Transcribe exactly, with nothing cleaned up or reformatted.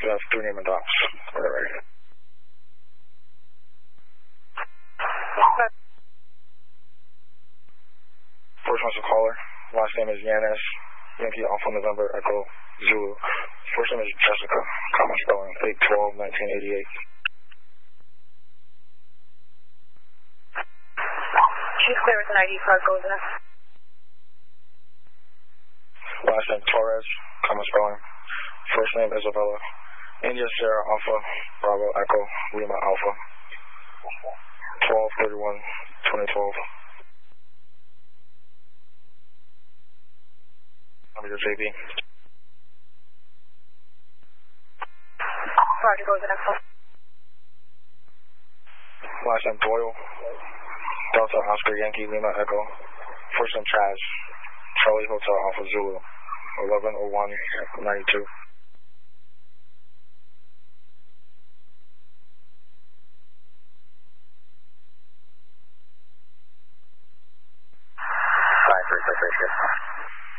So that's three name and dots. All right. First one's a caller. Last name is Yanis. Yankee Alpha November Echo Zulu. First name is Jessica. Common spelling. eight twelve nineteen eighty-eight. She's clear with an I D card, goes in. Last name Torres. Common spelling. First name Isabella. India Sierra Alpha Bravo Echo Lima Alpha. twelve thirty-one twenty twelve. Number J B. Roger, goes in. Last name Doyle. Delta Oscar Yankee Lima Echo. First name Chaz. Charlie Hotel Alpha Zulu. eleven oh one ninety-two. Five three six eight.